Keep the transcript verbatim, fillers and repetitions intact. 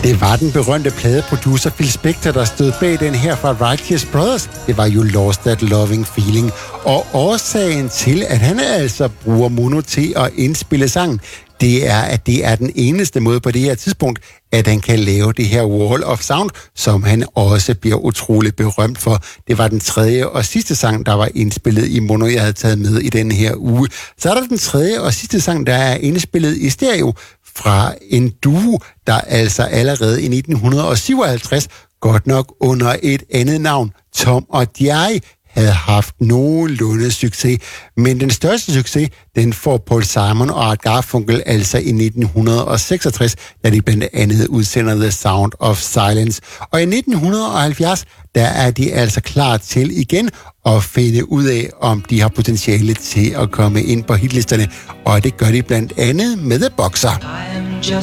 Det var den berømte pladeproducer Phil Spector, der stod bag den her fra Righteous Brothers. Det var jo Lost That Loving Feeling. Og årsagen til, at han altså bruger mono til at indspille sangen, det er, at det er den eneste måde på det her tidspunkt, at han kan lave det her Wall of Sound, som han også bliver utrolig berømt for. Det var den tredje og sidste sang, der var indspillet i mono, jeg havde taget med i den her uge. Så er der den tredje og sidste sang, der er indspillet i stereo fra en duo, der altså allerede i nitten syvoghalvtreds, godt nok under et andet navn, Tom og Jerry, havde haft nogenlunde succes. Men den største succes, den får Paul Simon og Art Garfunkel altså i nitten seksogtres, da de blandt andet udsender The Sound of Silence. Og i nitten halvfjerds, der er de altså klar til igen at finde ud af, om de har potentiale til at komme ind på hitlisterne. Og det gør de blandt andet med The Boxer.